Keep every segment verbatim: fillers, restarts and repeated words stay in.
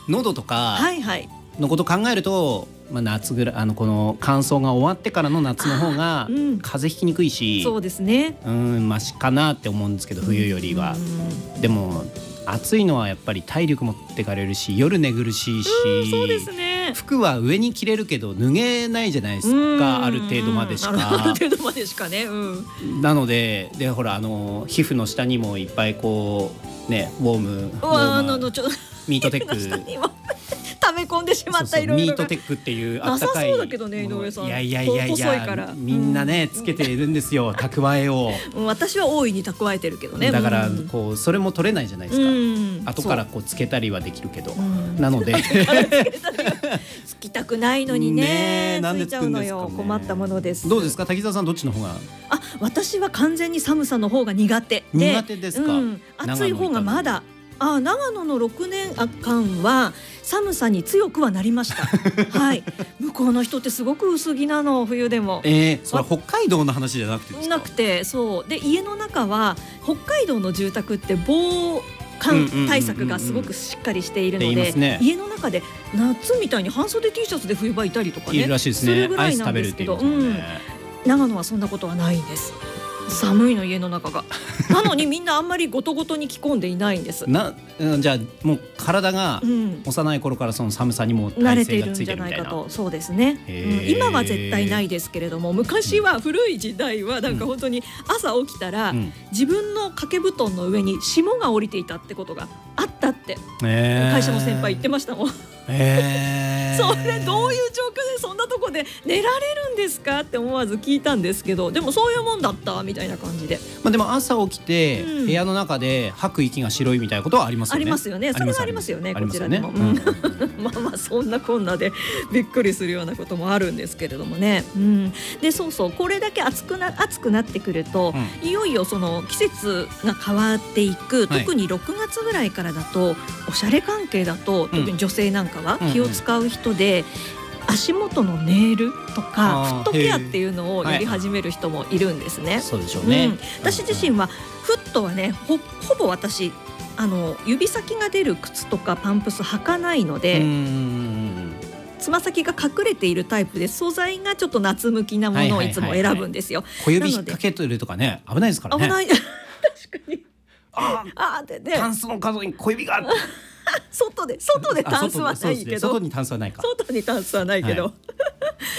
喉とかはいはいのこと考えると、まあ、夏ぐらいあのこの乾燥が終わってからの夏の方がうん、 風邪ひきにくいし、 そうですね、 うんマシかなって思うんですけど、冬よりは。 うん、 でも暑いのはやっぱり体力持ってかれるし、夜寝苦しいし、 うん、そうですね。 服は上に着れるけど脱げないじゃないですか、ある程度までしか。 ある程度までしかね、うん、 なので、でほらあの皮膚の下にもいっぱいこうねウォーム、ウォーマーミートテック溜め込んでしまったいろいろミートテックっていうあったかい。 なさそうだけどね、井上さん。 いやいやいやいや、みんなねつけているんですよ、蓄えを。 私は大いに蓄えてるけどね。 だからこうそれも取れないじゃないですか。 うん、 後からこうつけたりはできるけど、 うん、 なのでつきたくないのにね、 ね、 ついちゃうのよ。困ったものです。 どうですか滝沢さん、どっちの方が？ あ、私は完全に寒さの方が苦手で。 苦手ですか？うん、 暑い方がまだ。あ、長野のろくねんかんは寒さに強くはなりましたはい、向こうの人ってすごく薄着なの、冬でも。 えー、それ北海道の話じゃなくてですか？ なくて、そうで家の中は北海道の住宅って防寒対策がすごくしっかりしているので、ね、家の中で夏みたいに半袖 T シャツで冬場いたりとかね、 いるらしいですね。 するぐらいなんですけど、 アイス食べるって言いますもんね。 うん、長野はそんなことはないんです。寒いの、家の中が。なのにみんなあんまりごとごとに着込んでいないんです。 な、じゃあもう体が幼い頃からその寒さにも耐性がついてるみたいな。慣れているんじゃないかと。そうですね、うん、今は絶対ないですけれども、昔は古い時代はなんか本当に朝起きたら、うん、自分の掛け布団の上に霜が降りていたってことがあったって、えー、会社の先輩言ってましたもん。えー、それどういう状況でそんなとこで寝られるんですかって思わず聞いたんですけど、でもそういうもんだったみたいな感じで、まあ、でも朝起きて部屋の中で吐く息が白いみたいなことはありますよね。 ありますよね。それはありますよね、こちらでも。まあまあそんなこんなでびっくりするようなこともあるんですけれどもね、うん、でそうそう、これだけ暑くな暑くなってくると、うん、いよいよその季節が変わっていく、はい、特にろくがつぐらいからだとおしゃれ関係だと、特に女性なんかは気を使う人で、うん、足元のネイルとかフットケアっていうのをやり始める人もいるんですね。はい、 そうでしょうね。うん、 私自身はフットはね ほ, ほぼ私あの指先が出る靴とかパンプス履かないので、つま先が隠れているタイプで、素材がちょっと夏向きなものをいつも選ぶんですよ。 小指引っ掛けてるとかね、危ないですからね。 危ない確かに。 ああでね、タンスの角に小指が外で外でタンスはないけど、 外にタンスはないか。 外にタンスはないけど、はい、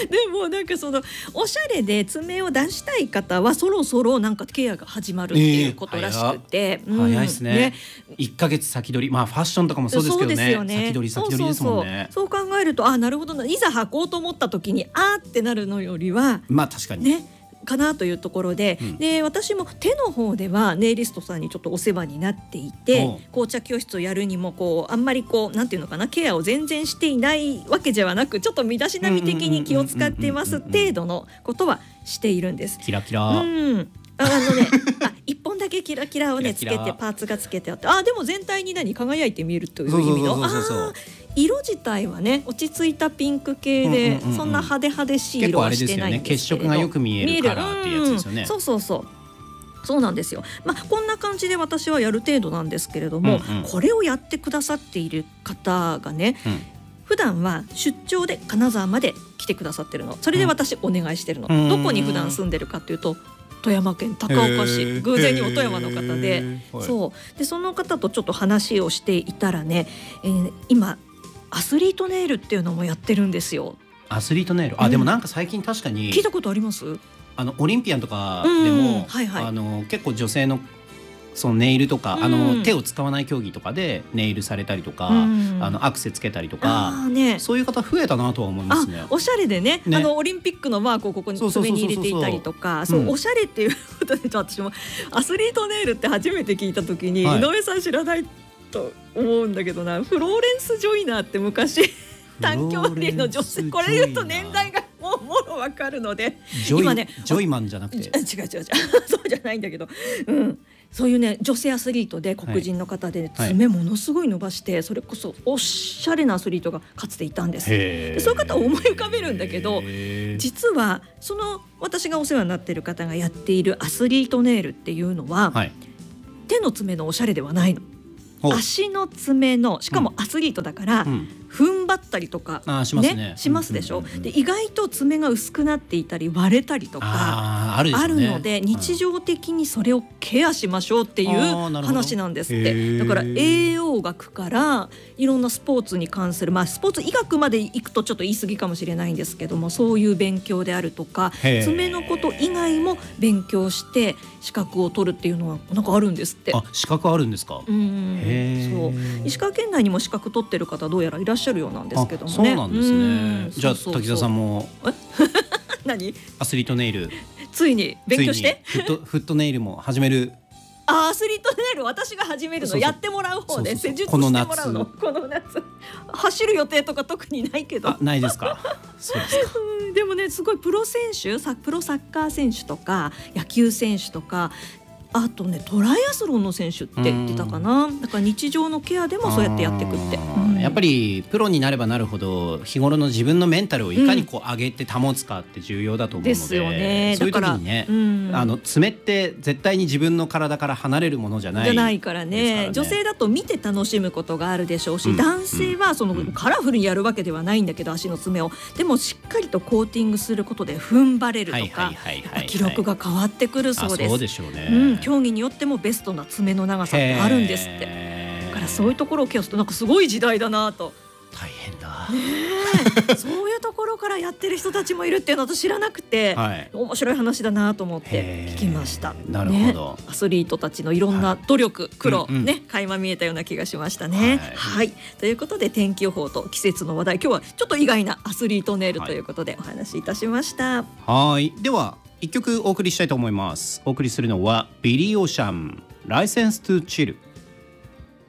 でもなんかそのおしゃれで爪を出したい方はそろそろなんかケアが始まるっていうことらしくて、 えーうん、早いですね。ね、いっかげつ先取り、まあファッションとかもそうですけど ね, そうですよね、先取り先取りですもんね。 そうそうそう、そう考えると、あ、なるほどな、いざ履こうと思った時にあーってなるのよりは、 まあ確かにねかなというところで、うん、で私も手の方ではネイリストさんにちょっとお世話になっていて、紅茶教室をやるにもこうあんまりこうなんていうのかな、ケアを全然していないわけではなく、ちょっと身だしなみ的に気を使っています程度のことはしているんです。 キラキラ、 うんあのね、あ一本だけキラキラをねつけて、パーツがつけてあって、あでも全体に何輝いて見えるという意味の、あ色自体はね落ち着いたピンク系で、うんうんうんうん、そんな派手派手しい色はしてないんですけれど、 結構あれですよね、血色がよく見えるカラーっていうやつですよね。 うん、そうそうそうそうなんですよ。まあ、こんな感じで私はやる程度なんですけれども、うんうん、これをやってくださっている方がね、うん、普段は出張で金沢まで来てくださってるの。それで私お願いしてるの、うん、どこに普段住んでるかっていうと富山県高岡市、偶然にも富山の方で、そうでその方とちょっと話をしていたらね、えー、今アスリートネイルっていうのもやってるんですよ。 アスリートネイル、あ、うん、でもなんか最近確かに聞いたことあります？ あのオリンピアンとかでも、はいはい、あの結構女性のそのネイルとか、うん、あの手を使わない競技とかでネイルされたりとか、うん、あのアクセつけたりとか、ね、そういう方増えたなとは思いますね。 おしゃれで ね, ねあのオリンピックのマークをここに爪に入れていたりとか、そうおしゃれっていうことで、私もアスリートネイルって初めて聞いた時に、はい、井上さん知らないと思うんだけどな、フローレンス・ジョイナーって昔短距離の女性、これ言うと年代がもうもろ分かるので、 今ねジョイマンじゃなくて、違う違う違うそうじゃないんだけど、うん、そういうね女性アスリートで黒人の方で、ね、はい、爪ものすごい伸ばして、それこそおしゃれなアスリートがかつていたんです。でそういう方を思い浮かべるんだけど、実はその私がお世話になっている方がやっているアスリートネイルっていうのは、はい、手の爪のおしゃれではないの。 足の爪のしかもアスリートだから、うん、踏ん張ったりとか、 あしますね、 しますでしょ、うんうんうん、で意外と爪が薄くなっていたり割れたりとか あ, あ, る、ね、あるので日常的にそれをケアしましょうっていう話なんですって。だから栄養学からいろんなスポーツに関する、まあ、スポーツ医学まで行くとちょっと言い過ぎかもしれないんですけども、そういう勉強であるとか爪のこと以外も勉強して資格を取るっていうのはなんかあるんですって。 あ、資格あるんですか。 うんへそう石川県内にも資格取ってる方どうやらいらっしゃるようなんですけどもね。 そうなんですね。じゃあ滝沢さんも何アスリートネイルついに勉強してフット、フットネイルも始める。 あアスリートネイル私が始めるの、そうそうやってもらう方で施術してもらうの。この夏走る予定とか特にないけど。 あないですか。そうですか。 でもねすごいプロ選手プロサッカー選手とか野球選手とかあとねトライアスロンの選手って言ってたかな。だから日常のケアでもそうやってやっていくって、うん、 やっぱりプロになればなるほど日頃の自分のメンタルをいかにこう上げて保つかって重要だと思うので、 ですよね。 そういう時にね、うん、あの爪って絶対に自分の体から離れるものじゃないじゃないから ね, ね女性だと見て楽しむことがあるでしょうし、うん、男性はそのカラフルにやるわけではないんだけど足の爪をでもしっかりとコーティングすることで踏ん張れるとか記録が変わってくるそうです。 そうでしょうね、 うん競技によってもベストな爪の長さってあるんですって。だからそういうところをケアするとなんかすごい時代だなと。 大変だ、 ね、そういうところからやってる人たちもいるっていうのと知らなくて、はい、面白い話だなと思って聞きました。 なるほど、 ね、アスリートたちのいろんな努力、はい、苦労、うんうん、ね垣間見えたような気がしましたね、はいはい、ということで天気予報と季節の話題、今日はちょっと意外なアスリートネイルということでお話しいたしました。 はい、では一曲お送りしたいと思います。お送りするのはビリー・オーシャン、ライセンス・トゥ・チル。